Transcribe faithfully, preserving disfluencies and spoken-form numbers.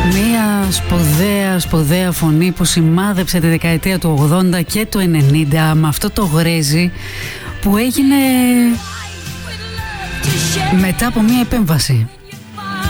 Μία σπουδαία, σπουδαία φωνή που σημάδεψε τη δεκαετία του ογδόντα και του ενενήντα με αυτό το γρέζι που έγινε μετά από μία επέμβαση.